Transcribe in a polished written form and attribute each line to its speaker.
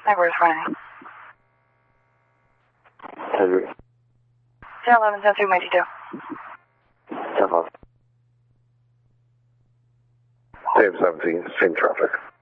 Speaker 1: Where's Friday?
Speaker 2: Henry.
Speaker 1: Yeah, 11, 10, 2, 92.
Speaker 2: 10-5. Same 17, same traffic.